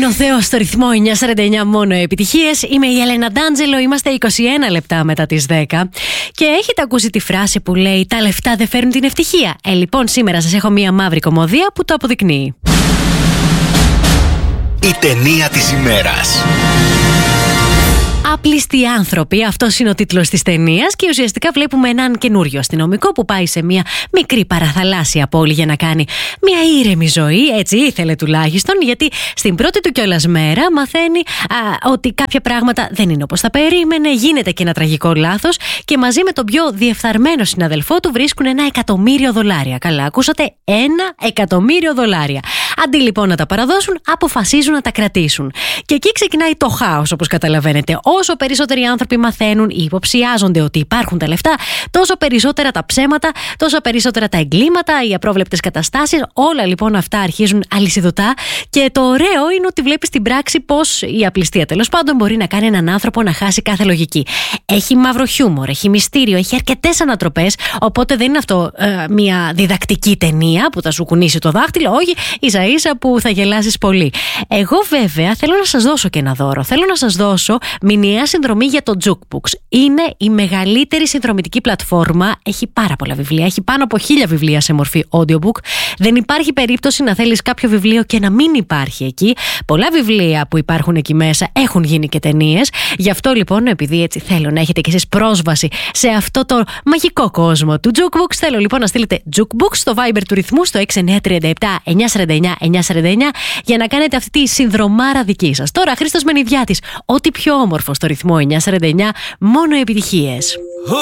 Είναι ο Θεός στο ρυθμό 949 μόνο επιτυχίες. Είμαι η Έλενα Ντάντζελο, είμαστε 21 λεπτά μετά τις 10. Και έχετε ακούσει τη φράση που λέει «Τα λεφτά δεν φέρνουν την ευτυχία». Λοιπόν, σήμερα σας έχω μία μαύρη κωμωδία που το αποδεικνύει. Η ταινία της ημέρας. Άπλιστοι άνθρωποι, αυτός είναι ο τίτλος της ταινίας, και ουσιαστικά βλέπουμε έναν καινούριο αστυνομικό που πάει σε μια μικρή παραθαλάσσια πόλη για να κάνει μια ήρεμη ζωή, έτσι ήθελε τουλάχιστον, γιατί στην πρώτη του κιόλας μέρα μαθαίνει ότι κάποια πράγματα δεν είναι όπως τα περίμενε, γίνεται και ένα τραγικό λάθος και μαζί με τον πιο διεφθαρμένο συναδελφό του βρίσκουν $1.000.000. Καλά, ακούσατε, $1.000.000. Αντί λοιπόν να τα παραδώσουν, αποφασίζουν να τα κρατήσουν. Και εκεί ξεκινάει το χάος, όπως καταλαβαίνετε. Όσο περισσότεροι άνθρωποι μαθαίνουν ή υποψιάζονται ότι υπάρχουν τα λεφτά, τόσο περισσότερα τα ψέματα, τόσο περισσότερα τα εγκλήματα, οι απρόβλεπτες καταστάσεις. Όλα λοιπόν αυτά αρχίζουν αλυσιδωτά. Και το ωραίο είναι ότι βλέπεις στην πράξη πως η απληστία τέλος πάντων μπορεί να κάνει έναν άνθρωπο να χάσει κάθε λογική. Έχει μαύρο χιούμορ, έχει μυστήριο, έχει αρκετές ανατροπές. Οπότε δεν είναι αυτό μια διδακτική ταινία που θα σου κουνήσει το δάχτυλο. Όχι, ίσα-ίσα που θα γελάσεις πολύ. Εγώ βέβαια θέλω να σας δώσω και ένα δώρο. Θέλω να σας δώσω μηνιαία συνδρομή για το Jukebox. Είναι η μεγαλύτερη συνδρομητική πλατφόρμα. Έχει πάρα πολλά βιβλία. Έχει πάνω από 1.000 βιβλία σε μορφή audiobook. Δεν υπάρχει περίπτωση να θέλεις κάποιο βιβλίο και να μην υπάρχει εκεί. Πολλά βιβλία που υπάρχουν εκεί μέσα έχουν γίνει και ταινίες. Γι' αυτό λοιπόν, επειδή έτσι θέλω να έχετε κι εσείς πρόσβαση σε αυτό το μαγικό κόσμο του Jukebox, θέλω λοιπόν να στείλετε Jukebox στο Viber του ρυθμού στο 6937 949 949 για να κάνετε αυτή τη συνδρομάρα δική σας. Τώρα, Χρήστος Μενιδιάτης, ό,τι πιο όμορφο στο ρυθμό 949, μόνο επιτυχίες.